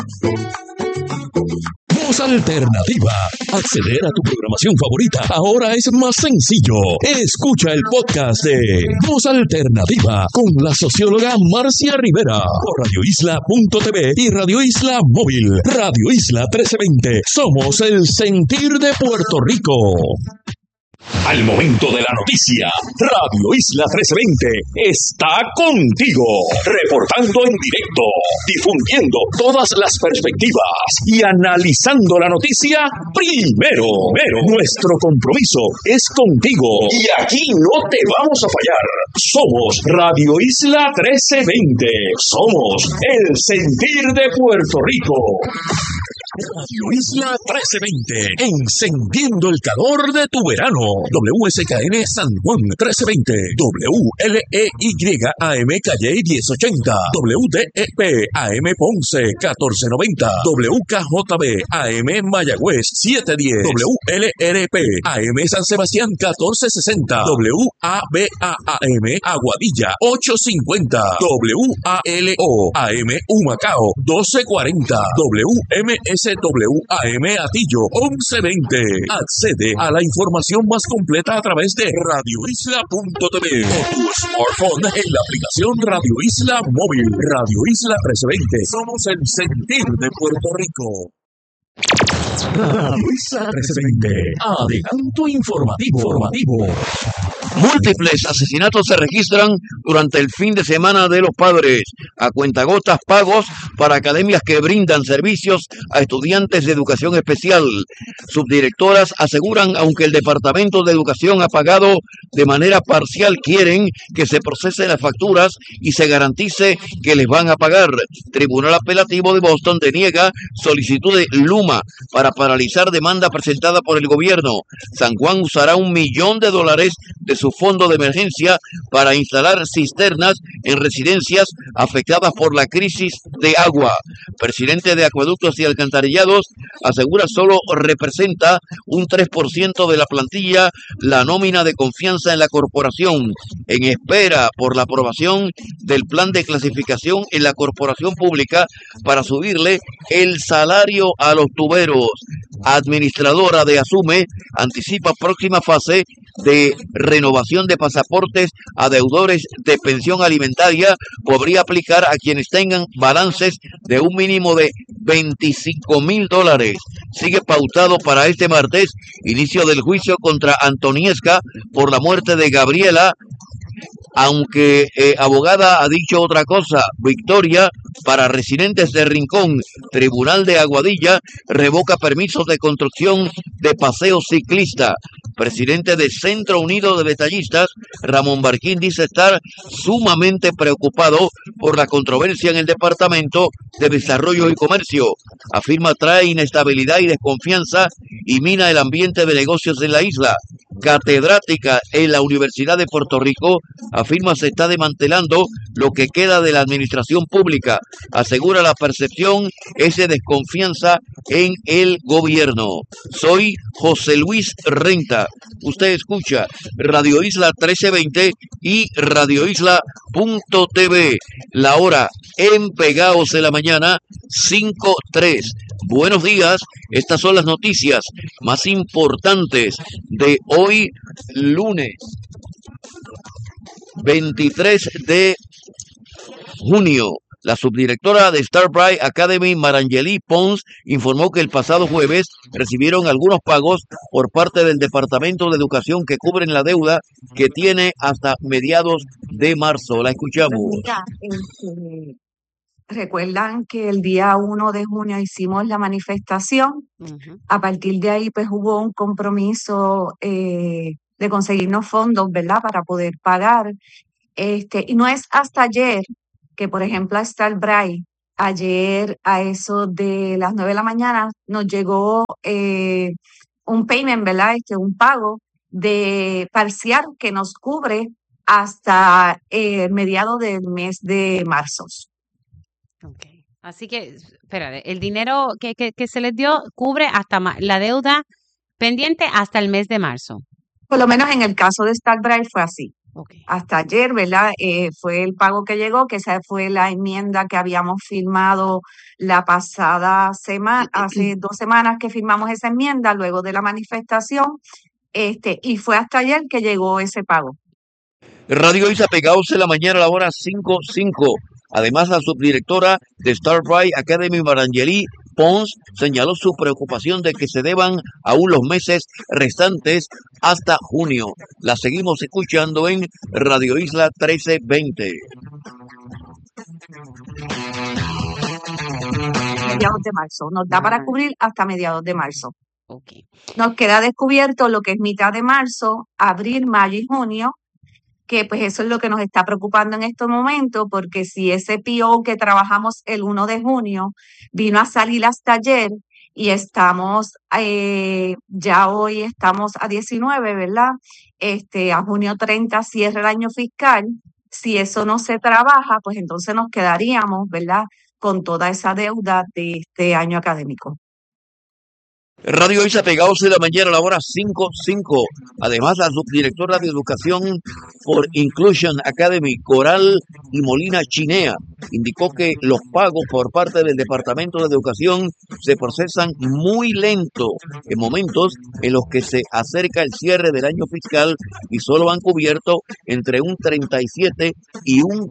Voz Alternativa. Acceder a tu programación favorita ahora es más sencillo. Escucha el podcast de Voz Alternativa con la socióloga Marcia Rivera por radioisla.tv y Radio Isla Móvil. Radio Isla 1320. Somos el sentir de Puerto Rico. Al momento de la noticia, Radio Isla 1320 está contigo, reportando en directo, difundiendo todas las perspectivas y analizando la noticia primero. Nuestro compromiso es contigo y aquí no te vamos a fallar. Somos Radio Isla 1320. Somos el sentir de Puerto Rico. Radio Isla 1320, encendiendo el calor de tu verano. WSKN San Juan 1320, WLEYAM Calle 1080, WDEP AM Ponce 1490, WKJB AM Mayagüez 710, WLRP AM San Sebastián 1460, WABAM Aguadilla 850, WALO AM Humacao 1240, WMSWAM Atillo 1120. Accede a la información más completa a través de radioisla.tv o tu smartphone en la aplicación Radio Isla Móvil. Radio Isla 1320. Somos el sentir de Puerto Rico. Radio Isla 1320. Adelanto informativo. Múltiples asesinatos se registran durante el fin de semana de los padres, a cuentagotas pagos para academias que brindan servicios a estudiantes de educación especial. Subdirectoras aseguran, aunque el Departamento de Educación ha pagado de manera parcial, quieren que se procesen las facturas y se garantice que les van a pagar. Tribunal Apelativo de Boston deniega solicitud de Luma para paralizar demanda presentada por el gobierno. San Juan usará $1 millón de su fondo de emergencia para instalar cisternas en residencias afectadas por la crisis de agua. Presidente de Acueductos y Alcantarillados asegura solo representa un 3% de la plantilla la nómina de confianza en la corporación, en espera por la aprobación del plan de clasificación en la corporación pública para subirle el salario a los tuberos. Administradora de Asume anticipa próxima fase de renovación de pasaportes a deudores de pensión alimentaria. Podría aplicar a quienes tengan balances de un mínimo de $25,000. Sigue pautado para este martes inicio del juicio contra Antoniesca por la muerte de Gabriela, aunque abogada ha dicho otra cosa. Victoria para residentes de Rincón. Tribunal de Aguadilla revoca permisos de construcción de paseo ciclista. Presidente del Centro Unido de Detallistas, Ramón Barquín, dice estar sumamente preocupado por la controversia en el Departamento de Desarrollo y Comercio. Afirma trae inestabilidad y desconfianza y mina el ambiente de negocios en la isla. Catedrática en la Universidad de Puerto Rico afirma se está desmantelando lo que queda de la administración pública. Asegura la percepción es de desconfianza en el gobierno. Soy José Luis Renta. Usted escucha Radio Isla 1320 y radioisla.tv. La hora en Pegaos de la mañana 5:03. Buenos días, estas son las noticias más importantes de hoy, lunes 23 de junio. La subdirectora de Starbright Academy, Marangeli Pons, informó que el pasado jueves recibieron algunos pagos por parte del Departamento de Educación que cubren la deuda que tiene hasta mediados de marzo. La escuchamos. Recuerdan que el día 1 de junio hicimos la manifestación. A partir de ahí, pues hubo un compromiso de conseguirnos fondos, ¿verdad?, para poder pagar. Y no es hasta ayer que, por ejemplo, a Starbright, ayer a eso de las 9 de la mañana, nos llegó un payment, ¿verdad?, un pago de parcial que nos cubre hasta mediados del mes de marzo. Okay. Así que, espérate, el dinero que se les dio cubre hasta la deuda pendiente hasta el mes de marzo. Por lo menos en el caso de Starbright fue así. Okay. Hasta ayer, ¿verdad? Fue el pago que llegó, que esa fue la enmienda que habíamos firmado la pasada semana, hace 2 semanas que firmamos esa enmienda, luego de la manifestación, y fue hasta ayer que llegó ese pago. Radio Isa pegados en la mañana a la hora 5:05. Además, la subdirectora de Star Bright Academy, Marangeli Pons, señaló su preocupación de que se deban aún los meses restantes hasta junio. La seguimos escuchando en Radio Isla 1320. Mediados de marzo. Nos da para cubrir hasta mediados de marzo. Okay. Nos queda descubierto lo que es mitad de marzo, abril, mayo y junio, que pues eso es lo que nos está preocupando en este momento, porque si ese PO que trabajamos el 1 de junio vino a salir hasta ayer y estamos, ya hoy estamos a 19, ¿verdad? A junio 30 cierra el año fiscal. Si eso no se trabaja, pues entonces nos quedaríamos, ¿verdad? Con toda esa deuda de este año académico. Radio Isa pegados en la mañana a la hora 5:05. Además, la subdirectora de Educación for Inclusion Academy, Coral y Molina Chinea, indicó que los pagos por parte del Departamento de Educación se procesan muy lento en momentos en los que se acerca el cierre del año fiscal y solo han cubierto entre un 37 y un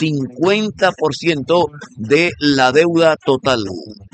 50% de la deuda total.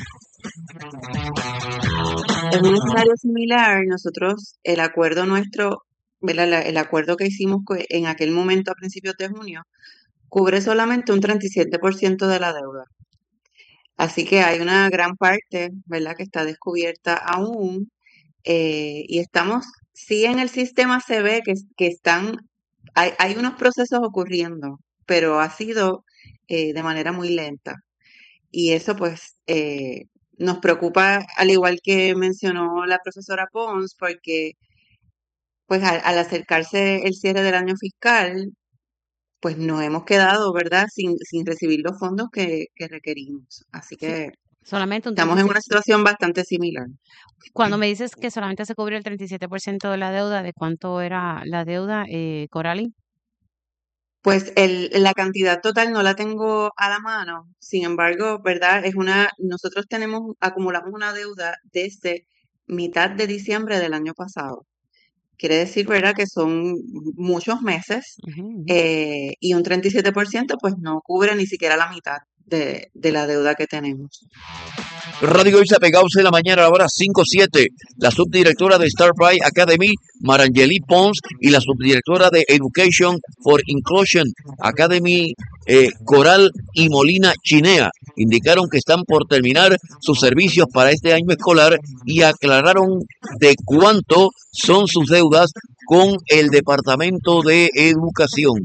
En un escenario similar, nosotros, el acuerdo nuestro, ¿verdad? El acuerdo que hicimos en aquel momento a principios de junio, cubre solamente un 37% de la deuda. Así que hay una gran parte, ¿verdad?, que está descubierta aún, y estamos, sí en el sistema se ve que hay unos procesos ocurriendo, pero ha sido de manera muy lenta. Y eso pues nos preocupa, al igual que mencionó la profesora Pons, porque pues al acercarse el cierre del año fiscal, pues nos hemos quedado, ¿verdad?, sin recibir los fondos que requerimos. Así que Solamente un estamos en una situación bastante similar. Cuando me dices que solamente se cubrió el 37% de la deuda, ¿de cuánto era la deuda, Coralie? Pues la cantidad total no la tengo a la mano, sin embargo, ¿verdad? Nosotros acumulamos una deuda desde mitad de diciembre del año pasado. Quiere decir, ¿verdad?, que son muchos meses, y un 37% pues no cubre ni siquiera la mitad de la deuda que tenemos. Radio Isa pegados en la mañana a la hora 5:07. La subdirectora de Star Bright Academy, Marangeli Pons, y la subdirectora de Education for Inclusion Academy, Coral y Molina Chinea, indicaron que están por terminar sus servicios para este año escolar y aclararon de cuánto son sus deudas con el Departamento de Educación.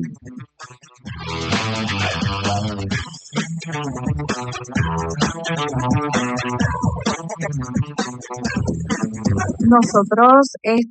Nosotros,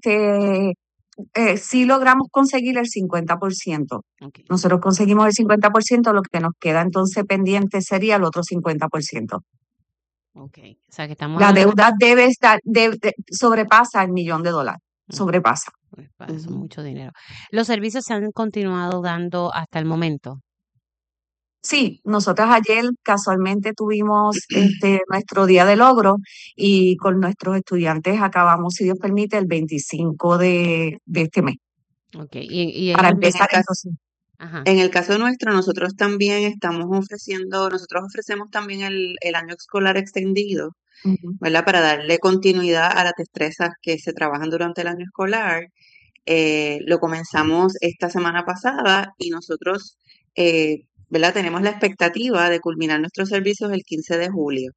sí logramos conseguir el 50%. Okay. Nosotros conseguimos el 50%, lo que nos queda entonces pendiente sería el otro 50%. Okay. O sea, que estamos La deuda sobrepasa $1 millón. Sobrepasa. Eso es mucho dinero. ¿Los servicios se han continuado dando hasta el momento? Sí, nosotras ayer casualmente tuvimos nuestro día de logro y con nuestros estudiantes acabamos, si Dios permite, el 25 de este mes. Okay. Y para ellos- empezar En el entonces. Ajá. En el caso nuestro, nosotros también nosotros ofrecemos también el año escolar extendido, Ujú. ¿verdad? Para darle continuidad a las destrezas que se trabajan durante el año escolar. Lo comenzamos esta semana pasada y nosotros, ¿verdad?, tenemos la expectativa de culminar nuestros servicios el 15 de julio.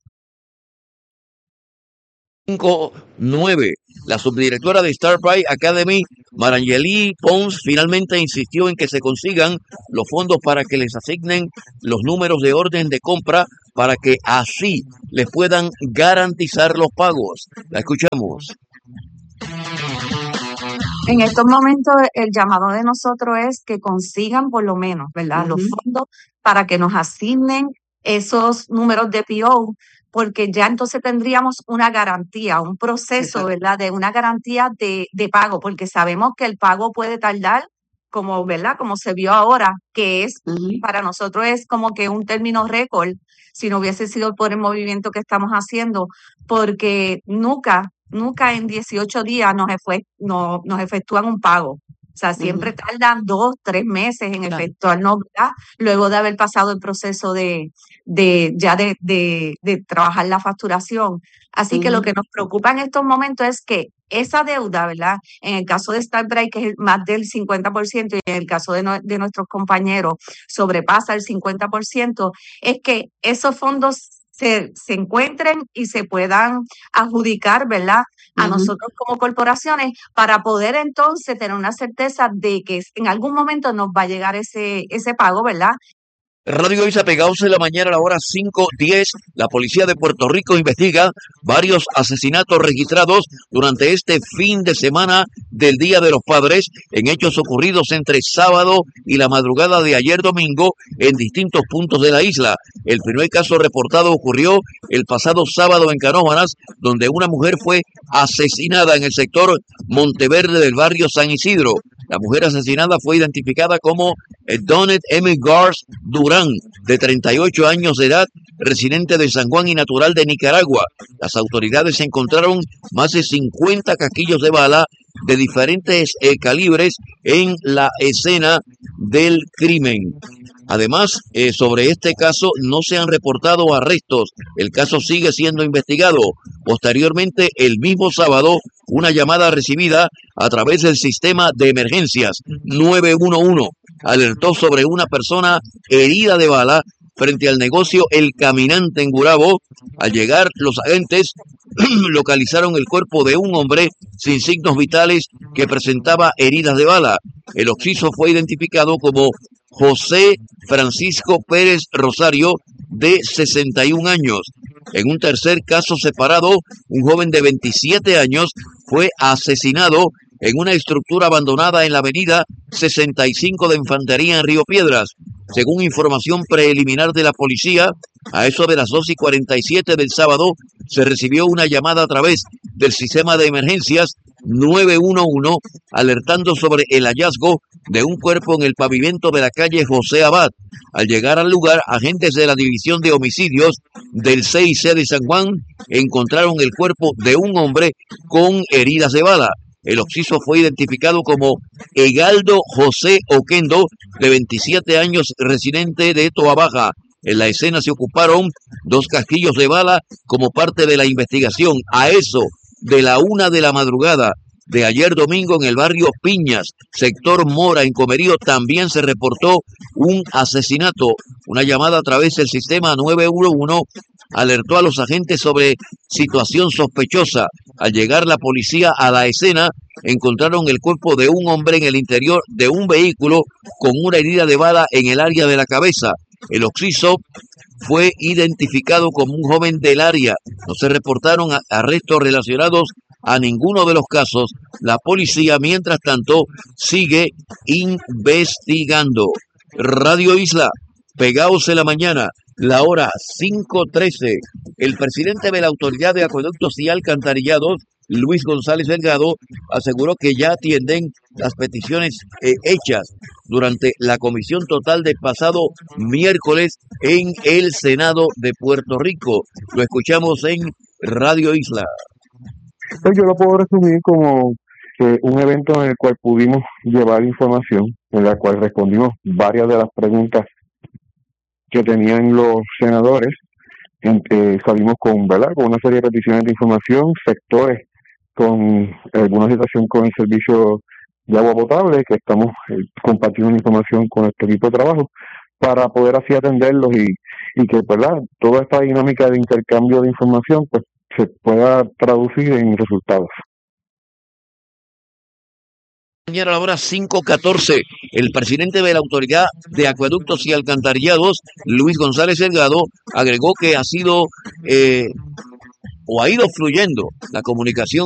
5:09. La subdirectora de Star Bright Academy, Marangeli Pons, finalmente insistió en que se consigan los fondos para que les asignen los números de orden de compra para que así les puedan garantizar los pagos. La escuchamos. En estos momentos el llamado de nosotros es que consigan por lo menos, ¿verdad?, los fondos para que nos asignen esos números de PO, porque ya entonces tendríamos una garantía, un proceso, Exacto. ¿verdad?, de una garantía de pago, porque sabemos que el pago puede tardar como, ¿verdad? Como se vio ahora, que es, Ujú. para nosotros es como que un término récord, si no hubiese sido por el movimiento que estamos haciendo, porque nunca en 18 días nos efectúan un pago. O sea, siempre Ujú. tardan 2, 3 meses en Claro. efectuarnos, ¿verdad? Luego de haber pasado el proceso de trabajar la facturación. Así que lo Ujú. que nos preocupa en estos momentos es que esa deuda, ¿verdad? En el caso de Starbright, que es más del 50%, y en el caso de nuestros compañeros sobrepasa el 50%, es que esos fondos se encuentren y se puedan adjudicar, ¿verdad? A Ujú. nosotros como corporaciones para poder entonces tener una certeza de que en algún momento nos va a llegar ese pago, ¿verdad? Radio Isla, pegados en la mañana a la hora 5:10, la policía de Puerto Rico investiga varios asesinatos registrados durante este fin de semana del Día de los Padres en hechos ocurridos entre sábado y la madrugada de ayer domingo en distintos puntos de la isla. El primer caso reportado ocurrió el pasado sábado en Canóvanas, donde una mujer fue asesinada en el sector Monteverde del barrio San Isidro. La mujer asesinada fue identificada como Donnet M. Gars Durán, de 38 años de edad, residente de San Juan y natural de Nicaragua. Las autoridades encontraron más de 50 casquillos de bala de diferentes calibres en la escena del crimen. Además, sobre este caso no se han reportado arrestos. El caso sigue siendo investigado. Posteriormente, el mismo sábado, una llamada recibida a través del sistema de emergencias 911 alertó sobre una persona herida de bala frente al negocio El Caminante en Gurabo. Al llegar, los agentes localizaron el cuerpo de un hombre sin signos vitales que presentaba heridas de bala. El occiso fue identificado como José Francisco Pérez Rosario, de 61 años. En un tercer caso separado, un joven de 27 años fue asesinado en una estructura abandonada en la avenida 65 de Infantería en Río Piedras. Según información preliminar de la policía, a eso de las 2:47 del sábado, se recibió una llamada a través del sistema de emergencias 911, alertando sobre el hallazgo de un cuerpo en el pavimento de la calle José Abad. Al llegar al lugar, agentes de la División de Homicidios del CIC de San Juan encontraron el cuerpo de un hombre con heridas de bala. El occiso fue identificado como Egaldo José Oquendo, de 27 años, residente de Toa Baja. En la escena se ocuparon 2 casquillos de bala como parte de la investigación. A eso de la 1 de la madrugada de ayer domingo, en el barrio Piñas, sector Mora, en Comerío, también se reportó un asesinato. Una llamada a través del sistema 911 alertó a los agentes sobre situación sospechosa. Al llegar la policía a la escena, encontraron el cuerpo de un hombre en el interior de un vehículo con una herida de bala en el área de la cabeza. El occiso fue identificado como un joven del área. No se reportaron arrestos relacionados a ninguno de los casos. La policía, mientras tanto, sigue investigando. Radio Isla, pegaos en la mañana, la hora 5:13. El presidente de la Autoridad de Acueductos y Alcantarillados, Luis González Delgado, aseguró que ya atienden las peticiones hechas durante la comisión total del pasado miércoles en el Senado de Puerto Rico. Lo escuchamos en Radio Isla. Pues yo lo puedo resumir como un evento en el cual pudimos llevar información, en la cual respondimos varias de las preguntas que tenían los senadores. Salimos con una serie de peticiones de información, sectores con alguna situación con el servicio de agua potable, que estamos compartiendo información con este equipo de trabajo para poder así atenderlos y que, ¿verdad?, toda esta dinámica de intercambio de información pues se pueda traducir en resultados. Mañana a la hora 5:14, el presidente de la Autoridad de Acueductos y Alcantarillados, Luis González Delgado, agregó que ha ido fluyendo la comunicación